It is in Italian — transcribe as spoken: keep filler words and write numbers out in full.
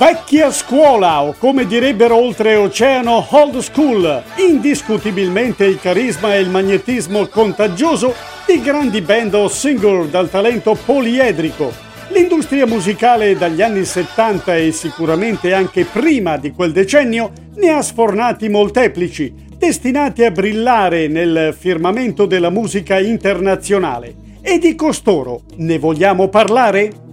Vecchia scuola, o come direbbero oltreoceano old school, indiscutibilmente il carisma e il magnetismo contagioso di grandi band o single dal talento poliedrico. L'industria musicale dagli anni settanta e sicuramente anche prima di quel decennio ne ha sfornati molteplici, destinati a brillare nel firmamento della musica internazionale. E di costoro ne vogliamo parlare?